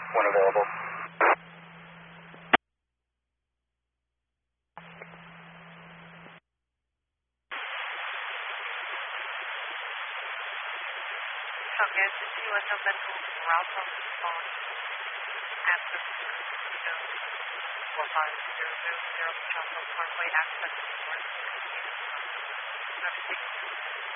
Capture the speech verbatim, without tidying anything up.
when available. Okay, this is U S O Medical route on the phone at the four five zero zero zero South Parkway access.